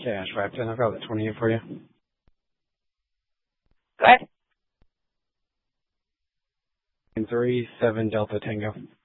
Cash Raptor. I've got the 20 here for you. Go ahead. 3-7 Delta Tango.